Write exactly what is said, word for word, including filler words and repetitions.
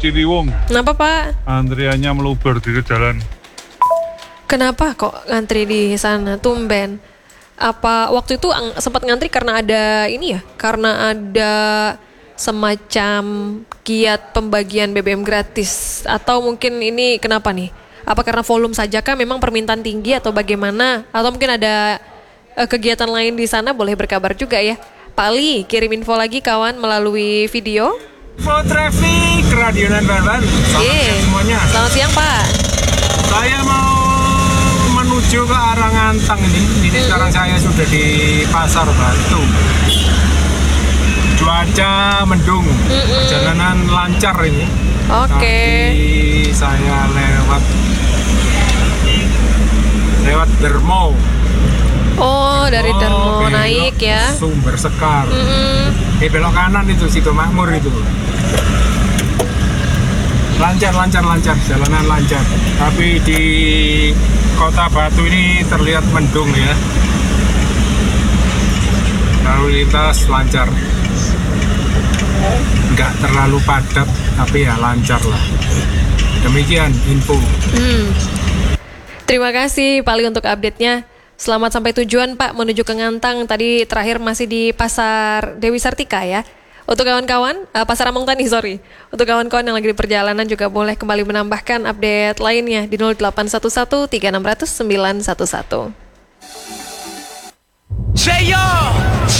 Ciliwung. Kenapa Pak? Antriannya meluber di jalan. Kenapa kok ngantri di sana? Tumben. Apa waktu itu ang- sempat ngantri karena ada ini ya? Karena ada semacam giat pembagian B B M gratis? Atau mungkin ini kenapa nih? Apa karena volume saja kah memang permintaan tinggi atau bagaimana? Atau mungkin ada uh, kegiatan lain di sana? Boleh berkabar juga ya. Pak Ali, kirim info lagi kawan melalui video. Info traffic Radio Nanban. Selamat Yeay. siang semuanya. Selamat siang Pak. Saya mau menuju ke arah Ngantang ini. Ini Hmm. sekarang saya sudah di Pasar Batu. Cuaca mendung, Mm-mm. perjalanan lancar ini. Oke. Tapi saya lewat lewat Dermo. Oh, dari Oh, Darmo belok naik ya. Sumber Sekar. Mm-mm. Eh belok kanan itu situ Makmur itu. Lancar, lancar, lancar, jalanan lancar. Tapi di Kota Batu ini terlihat mendung ya. Lalu lintas lancar. Nggak terlalu padat, tapi ya lancar lah. Demikian info. Hmm. Terima kasih Pak Ali untuk update-nya. Selamat sampai tujuan Pak, menuju ke Ngantang. Tadi terakhir masih di Pasar Dewi Sartika ya. Untuk kawan-kawan, uh, Pasar Among Tani, sorry. Untuk kawan-kawan yang lagi di perjalanan juga boleh kembali menambahkan update lainnya di nol delapan satu satu tiga enam nol nol sembilan satu satu. Say yo!